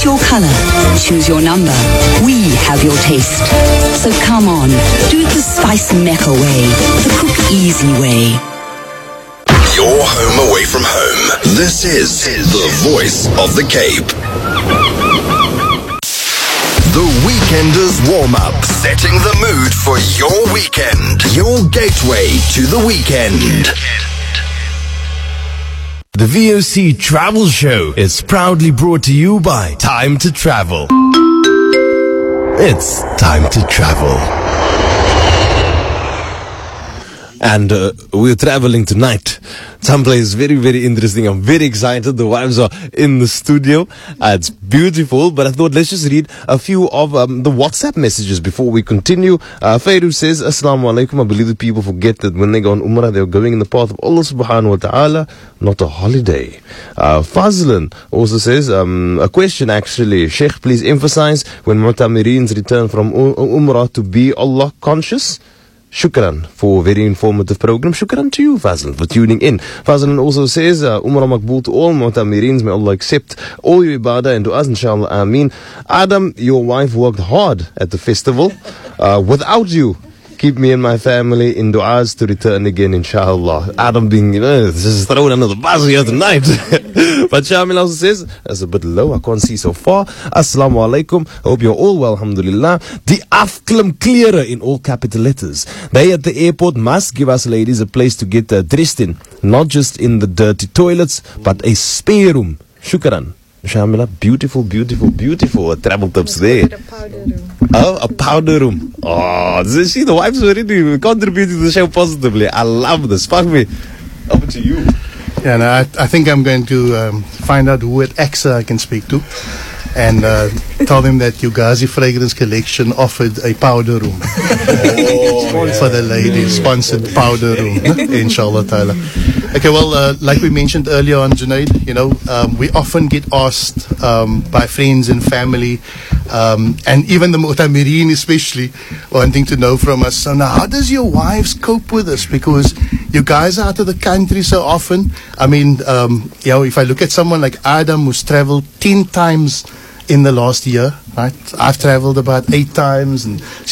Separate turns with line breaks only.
Choose your colour. Choose your number. We have your taste. So come on, do it the Spice Mecca way, the Cook Easy way.
Your home away from home. This is the voice of the Cape. The Weekenders Warm-Up. Setting the mood for your weekend. Your gateway to the weekend.
The VOC Travel Show is proudly brought to you by Time to Travel. It's time to travel. And we're traveling tonight. Someplace very, very interesting. I'm very excited. The wives are in the studio. It's beautiful. But I thought let's just read a few of the WhatsApp messages before we continue. Fairu says, Assalamu alaikum. I believe that people forget that when they go on Umrah, they're going in the path of Allah subhanahu wa ta'ala, not a holiday. Fazlan also says, a question actually. Sheikh, please emphasize when Mu'tamirins return from Umrah to be Allah conscious. Shukran for a very informative program. Shukran to you, Fazlan, for tuning in. Fazlan also says, Umrah Makbul to all Mu'tamirins. May Allah accept all your ibadah and du'as, inshallah, ameen. Adam, your wife worked hard at the festival. Without you, keep me and my family in du'as to return again, inshallah. Adam being, this is thrown under the bus here tonight. But Shamil also says, that's a bit low, I can't see so far. Assalamu alaikum. Hope you're all well, alhamdulillah. The Afklim Clearer in all capital letters. They at the airport must give us ladies a place to get dressed in. Not just in the dirty toilets, but a spare room. Shukran. Shamila, beautiful, beautiful, beautiful travel tips there.
A powder room.
Oh, a powder room. Oh, see, the wives already contributing to the show positively. I love this. Fuck me. Over to you.
Yeah, no, I think I'm going to find out who at AXA I can speak to and tell them that Ugazi Fragrance Collection offered a powder room for the ladies, sponsored powder room, inshallah ta'ala. Okay, well, like we mentioned earlier on, Junaid, we often get asked by friends and family, and even the Mu'tamirin especially, wanting to know from us, so now how does your wives cope with this? Because you guys are out of the country so often. I mean, if I look at someone like Adam, who's traveled 10 times in the last year, right? I've traveled about 8 times, and